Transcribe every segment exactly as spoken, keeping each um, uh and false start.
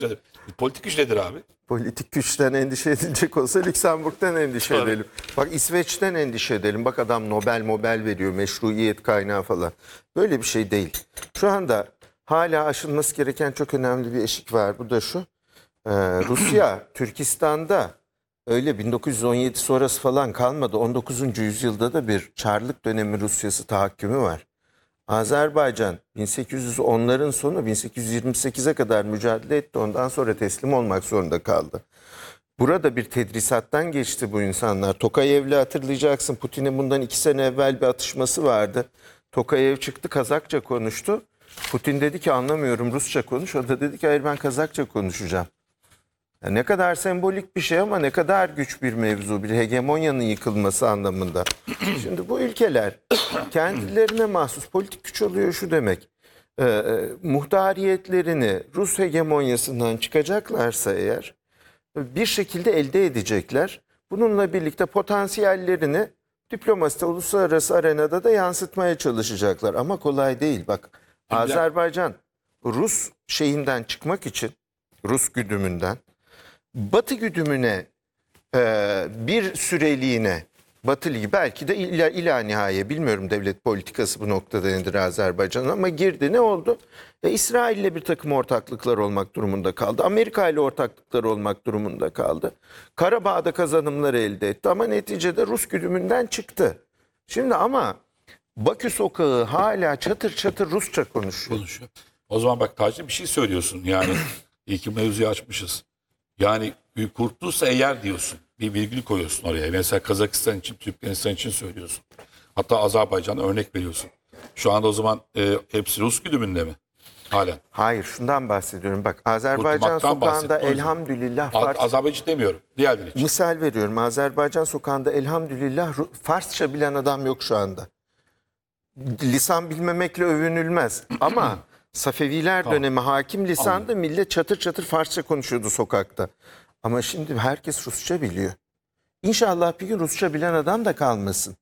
Politik güç nedir abi? Politik güçten endişe edilecek olsa Lüksemburg'dan endişe Tabii. edelim. Bak İsveç'ten endişe edelim. Bak adam Nobel Nobel veriyor, meşruiyet kaynağı falan. Böyle bir şey değil. Şu anda hala aşılması gereken çok önemli bir eşik var. Bu da şu. Ee, Rusya, Türkistan'da öyle bin dokuz yüz on yedi sonrası falan kalmadı. on dokuzuncu yüzyılda da bir Çarlık dönemi Rusyası tahakkümü var. Azerbaycan bin sekiz yüz onların sonu bin sekiz yüz yirmi sekize kadar mücadele etti. Ondan sonra teslim olmak zorunda kaldı. Burada bir tedrisattan geçti bu insanlar. Tokayev'le hatırlayacaksın. Putin'in bundan iki sene evvel bir atışması vardı. Tokayev çıktı, Kazakça konuştu. Putin dedi ki anlamıyorum, Rusça konuş. O da dedi ki hayır, ben Kazakça konuşacağım. Ya ne kadar sembolik bir şey ama ne kadar güç bir mevzu, bir hegemonyanın yıkılması anlamında. Şimdi bu ülkeler kendilerine mahsus politik güç oluyor şu demek. E, e, muhtariyetlerini Rus hegemonyasından çıkacaklarsa eğer bir şekilde elde edecekler. Bununla birlikte potansiyellerini diplomaside, uluslararası arenada da yansıtmaya çalışacaklar. Ama kolay değil. Bak Azerbaycan Rus şeyinden çıkmak için, Rus güdümünden, Batı güdümüne e, bir süreliğine, Batı Ligi belki de ila, ila nihaye bilmiyorum devlet politikası bu noktada nedir Azerbaycan'ın, ama girdi, ne oldu? E, İsrail'le bir takım ortaklıklar olmak durumunda kaldı. Amerika ile ortaklıklar olmak durumunda kaldı. Karabağ'da kazanımlar elde etti ama neticede Rus güdümünden çıktı. Şimdi ama Bakü sokağı hala çatır çatır Rusça konuşuyor. Konuşuyor. O zaman bak Taci bir şey söylüyorsun. Yani iyi ki mevzuyu açmışız. Yani kurtulsa eğer diyorsun. Bir virgül koyuyorsun oraya. Mesela Kazakistan için, Türkmenistan için söylüyorsun. Hatta Azerbaycan'a örnek veriyorsun. Şu anda o zaman e, hepsi Rus güdümünde mi? Halen. Hayır, şundan bahsediyorum. Bak Azerbaycan Kurtulmaktan sokağında bahsettim. elhamdülillah A- Fars... Azerbaycan demiyorum. Diğerleri için. Misal veriyorum. Azerbaycan sokağında elhamdülillah Ru- Farsça bilen adam yok şu anda. Lisan bilmemekle övünülmez. Ama Safeviler Tamam. dönemi hakim lisandı. Millet çatır çatır Farsça konuşuyordu sokakta. Ama şimdi herkes Rusça biliyor. İnşallah bir gün Rusça bilen adam da kalmasın.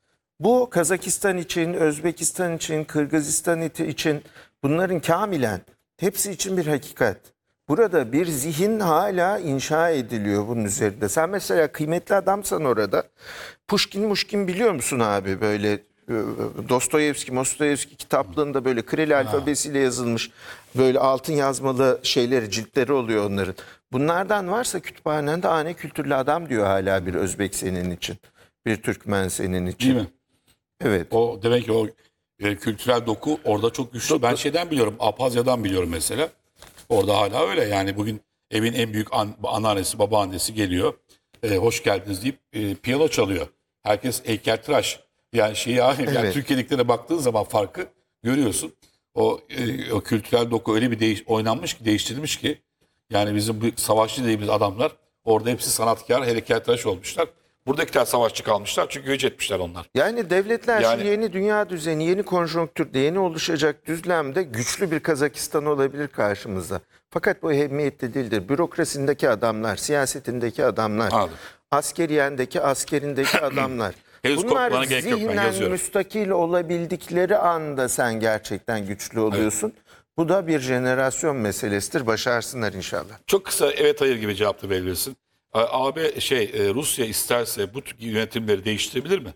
Bu Kazakistan için, Özbekistan için, Kırgızistan için, bunların kamilen hepsi için bir hakikat. Burada bir zihin hala inşa ediliyor bunun üzerinde. Sen mesela kıymetli adamsan orada, Pushkin Muşkin biliyor musun abi, böyle e, Dostoyevski, Mostoyevski kitaplığında böyle Kiril alfabesiyle yazılmış böyle altın yazmalı şeyleri, ciltleri oluyor onların. Bunlardan varsa kütüphanende ane kültürlü adam diyor hala bir Özbek senin için, bir Türkmen senin için. Değil mi? Evet. O demek ki o e, kültürel doku orada çok güçlü. Ben şeyden biliyorum. Apazya'dan biliyorum mesela. Orada hala öyle. Yani bugün evin en büyük an, anneannesi, babaannesi geliyor. E, hoş geldiniz deyip e, piyano çalıyor. Herkes heykeltıraş. Yani şeyi yani Evet. Türkiye'dekilere baktığın zaman farkı görüyorsun. O, e, o kültürel doku öyle bir değiş, oynanmış ki, değiştirilmiş ki. Yani bizim bu savaşçı dediğimiz adamlar orada hepsi sanatkar, heykeltıraş olmuşlar. Buradakiler savaşçı kalmışlar çünkü göç etmişler onlar. Yani devletler Yani- şu yeni dünya düzeni, yeni konjonktürde, yeni oluşacak düzlemde güçlü bir Kazakistan olabilir karşımızda. Fakat bu ehemmiyetli değildir. Bürokrasindeki adamlar, siyasetindeki adamlar, Anladım. askeriyendeki, askerindeki adamlar. Henüz korkmana Bunlar gerek yok, ben zihnen yazıyorum. müstakil olabildikleri anda sen gerçekten güçlü oluyorsun. Bu da bir jenerasyon meselesidir. Başarsınlar inşallah. Çok kısa evet hayır gibi cevap da verebilirsin. A- A B şey e, Rusya isterse bu tür yönetimleri değiştirebilir mi?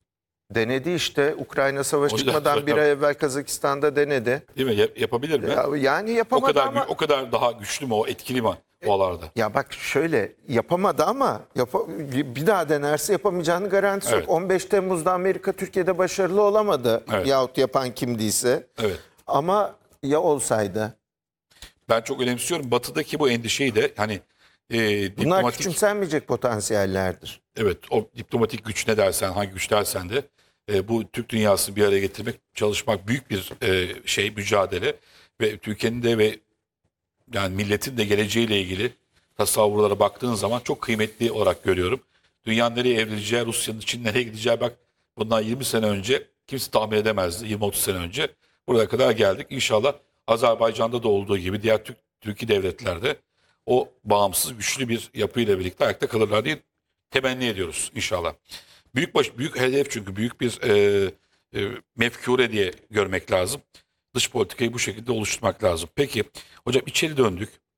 Denedi işte. Ukrayna savaşı O yüzden- çıkmadan bir ay evvel Kazakistan'da denedi. Değil mi? Yap- yapabilir mi? Ya, yani o yapamadı kadar ama... gü- o kadar daha güçlü mü o etkili mi o alarda? Ya bak şöyle, yapamadı ama yapa- bir daha denerse yapamayacağını garantisi Evet. yok. on beş Temmuz'da Amerika Türkiye'de başarılı olamadı. Evet. Yahut yapan kimdiyse. Evet. Ama ya olsaydı? Ben çok önemsiyorum. Batı'daki bu endişeyi de hani e, Bunlar diplomatik küçümsenmeyecek potansiyellerdir. evet o diplomatik güç ne dersen hangi güç dersen de e, bu Türk dünyasını bir araya getirmek çalışmak büyük bir e, şey mücadele ve Türkiye'nin de ve yani milletin de geleceğiyle ilgili tasavvurlara baktığın zaman çok kıymetli olarak görüyorum. Dünya nereye evrileceği, Rusya'nın için nereye gideceği bak bundan yirmi sene önce kimse tahmin edemezdi. yirmi otuz sene önce buraya kadar geldik. İnşallah Azerbaycan'da da olduğu gibi diğer Türk, Türkiye devletlerde o bağımsız güçlü bir yapıyla birlikte ayakta kalırlar diye temenni ediyoruz inşallah. Büyük baş, büyük hedef çünkü büyük bir e, e, mefkure diye görmek lazım. Dış politikayı bu şekilde oluşturmak lazım. Peki hocam içeri döndük.